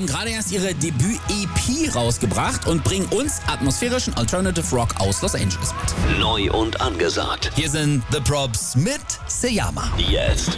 haben gerade erst ihre Debüt-EP rausgebracht und bringen uns atmosphärischen Alternative Rock aus Los Angeles mit. Neu und angesagt. Hier sind The Props mit Seyama. Jetzt